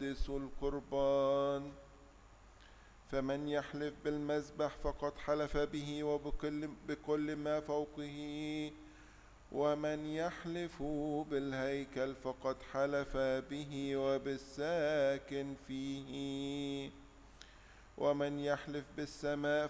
يقدس القربان. فمن يحلف بالمذبح فقد حلف به وبكل ما فوقه، ومن يحلف بالهيكل فقد حلف به وبالساكن فيه، ومن يحلف بالسماء